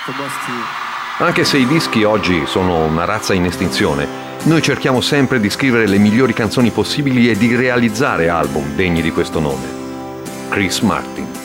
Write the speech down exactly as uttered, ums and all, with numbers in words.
Anche se i dischi oggi sono una razza in estinzione, noi cerchiamo sempre di scrivere le migliori canzoni possibili e di realizzare album degni di questo nome. Chris Martin.